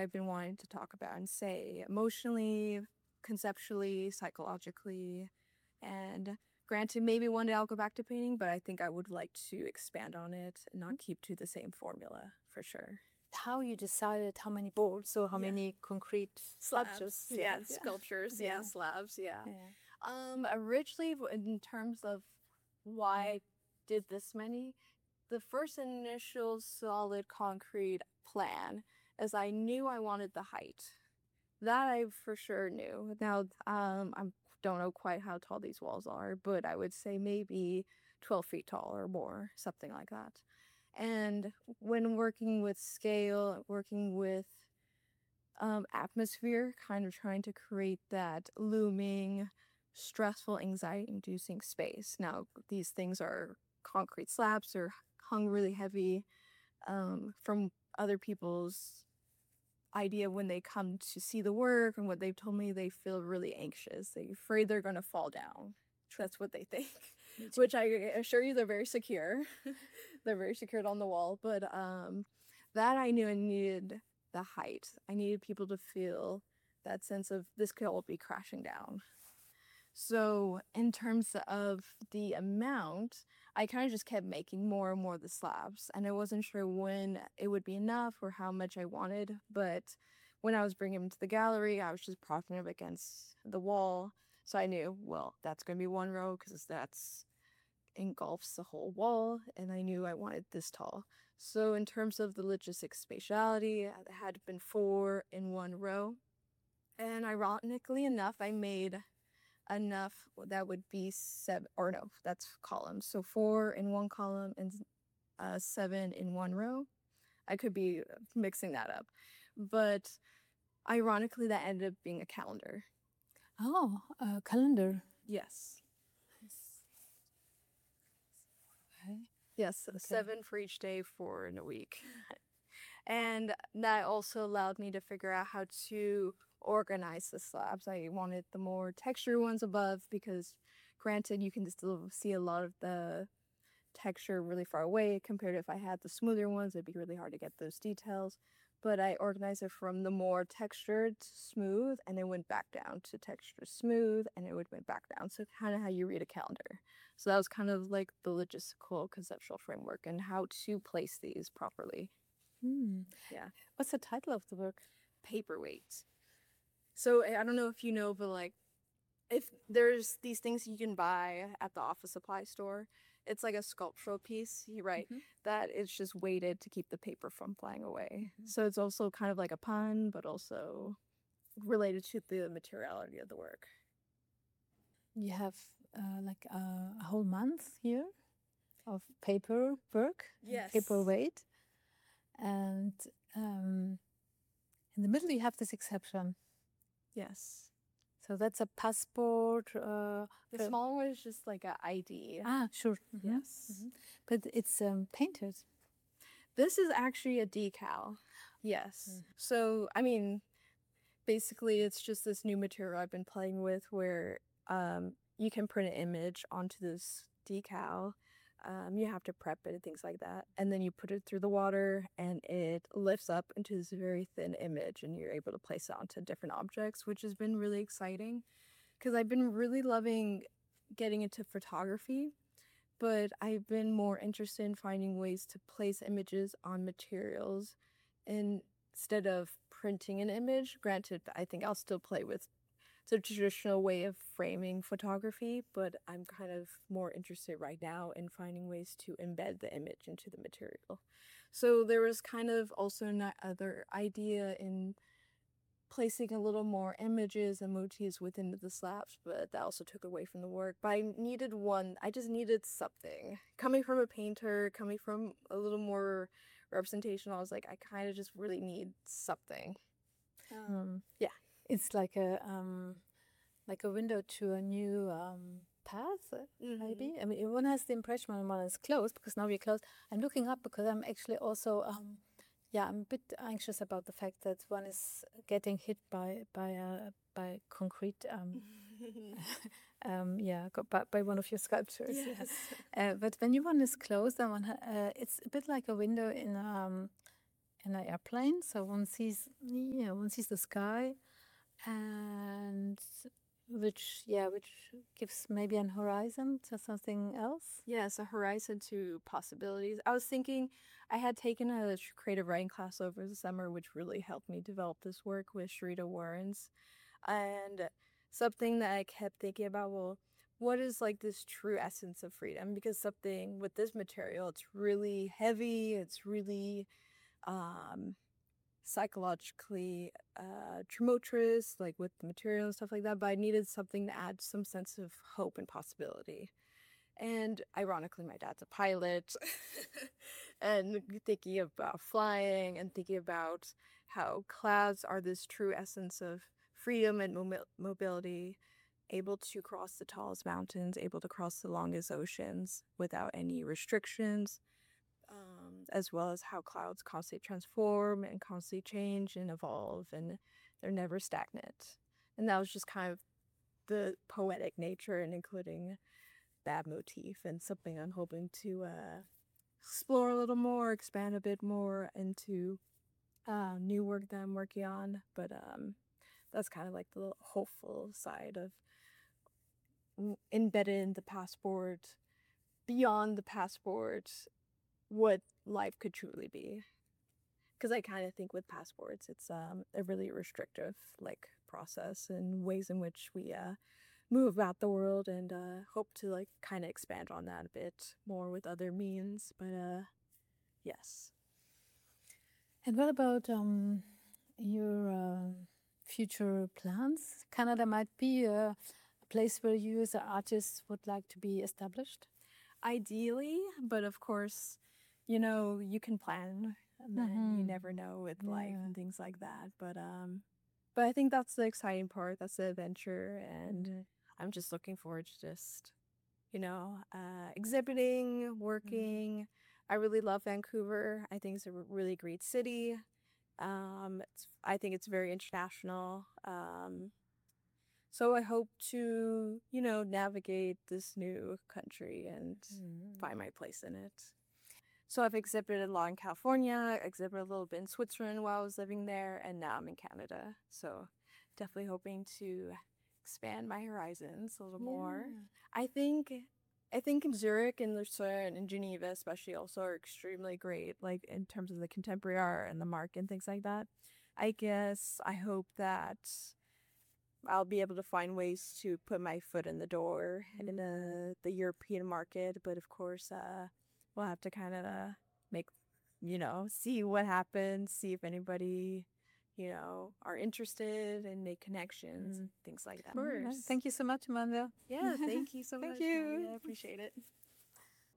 I've been wanting to talk about and say emotionally, conceptually, psychologically. And granted, maybe one day I'll go back to painting, but I think I would like to expand on it and not keep to the same formula for sure. How you decided how many boards, so how many concrete sculptures? Sculptures, slabs, Yeah. Originally, in terms of why I did this many, the first initial solid concrete plan is I knew I wanted the height. That I for sure knew. Now, I don't know quite how tall these walls are, but I would say maybe 12 feet tall or more, something like that. And when working with scale, working with atmosphere, kind of trying to create that looming, stressful, anxiety-inducing space. Now, these things are concrete slabs, they're hung really heavy from other people's idea when they come to see the work and what they've told me. They feel really anxious. They're afraid they're going to fall down. That's what they think, which I assure you they're very secure. They're very secured on the wall. But that I knew I needed the height. I needed people to feel that sense of this could all be crashing down. So in terms of the amount, I kind of just kept making more and more of the slabs. And I wasn't sure when it would be enough or how much I wanted. But when I was bringing them to the gallery, I was just propping them against the wall. So I knew, well, that's going to be one row because that's engulfs the whole wall. And I knew I wanted this tall. So in terms of the logistic spatiality, it had been 4 in one row. And ironically enough, I made enough that would be 7, or no, that's columns. So 4 in one column and 7 in one row. I could be mixing that up. But ironically, that ended up being a calendar. Oh, a calendar. Yes. Okay. Yes, Okay. 7 for each day, 4 in a week. And that also allowed me to figure out how to organize the slabs. I wanted the more texture ones above because, granted, you can still see a lot of the texture really far away compared to if I had the smoother ones. It'd be really hard to get those details. But I organized it from the more textured to smooth, and it went back down to texture smooth, and it went back down. So kind of how you read a calendar. So that was kind of like the logistical conceptual framework and how to place these properly. Yeah. What's the title of the work? Paperweight. So I don't know if you know, but like if there's these things you can buy at the office supply store, it's like a sculptural piece, right? That it's just weighted to keep the paper from flying away. So it's also kind of like a pun, but also related to the materiality of the work. You have like a whole month here of paper work, Yes. paperweight, and in the middle you have this exception. Yes. So that's a passport. The small one is just like an ID. Ah, sure. Yes. But it's painted. This is actually a decal. Yes. So, I mean, basically it's just this new material I've been playing with where you can print an image onto this decal. You have to prep it and things like that. And then you put it through the water and it lifts up into this very thin image and you're able to place it onto different objects, which has been really exciting because I've been really loving getting into photography, but I've been more interested in finding ways to place images on materials instead of printing an image. Granted, I think I'll still play with the traditional way of framing photography, but I'm kind of more interested right now in finding ways to embed the image into the material. So there was kind of also another idea in placing a little more images and motifs within the slabs, but that also took away from the work. But I just needed something. Coming from a painter, coming from a little more representation, I was like, I kind of just really need something. Yeah. It's like a window to a new path, maybe. I mean, one has the impression when one is closed, because now we're closed. I'm looking up because I'm actually also, I'm a bit anxious about the fact that one is getting hit by concrete, by one of your sculptures. Yes. But when one is closed, then it's a bit like a window in in an airplane, so one sees the sky, and which gives maybe an horizon to something else. Yes, a horizon to possibilities. I was thinking I had taken a creative writing class over the summer, which really helped me develop this work with Sharita Warrens. And something that I kept thinking about, well, what is like this true essence of freedom? Because something with this material, it's really heavy, it's really psychologically tumultuous, like with the material and stuff like that, but I needed something to add some sense of hope and possibility. And ironically, my dad's a pilot. And thinking about flying and thinking about how clouds are this true essence of freedom and mobility, able to cross the tallest mountains, able to cross the longest oceans without any restrictions, as well as how clouds constantly transform and constantly change and evolve, and they're never stagnant. And that was just kind of the poetic nature and including that motif, and something I'm hoping to explore a little more, expand a bit more into new work that I'm working on. But that's kind of like the hopeful side of embedded in the passport, beyond the passport, what life could truly be. Because I kind of think with passports, it's a really restrictive like process and ways in which we move about the world, and hope to like kind of expand on that a bit more with other means. But yes. And what about your future plans? Canada might be a place where you as an artist would like to be established. Ideally, but of course, you can plan, and then you never know with life and things like that. But I think that's the exciting part. That's the adventure, and I'm just looking forward to just, exhibiting, working. I really love Vancouver. I think it's a really great city. I think it's very international. So I hope to, navigate this new country and find my place in it. So I've exhibited a lot in California, exhibited a little bit in Switzerland while I was living there, and now I'm in Canada. So definitely hoping to expand my horizons a little more. I think Zurich and Lucerne and Geneva especially also are extremely great, like in terms of the contemporary art and the market and things like that. I guess I hope that I'll be able to find ways to put my foot in the door in the European market, but of course, we'll have to kind of make, see what happens, see if anybody, are interested and make connections, things like that. Thank you so much, Amanda. Yeah, thank you so Thank much. you. I appreciate it.